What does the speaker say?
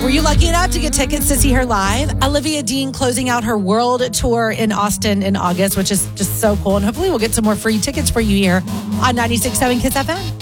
Were you lucky enough to get tickets to see her live? Olivia Dean closing out her world tour in Austin in August, which is just so cool. And hopefully we'll get some more free tickets for you here on 96.7 Kiss FM.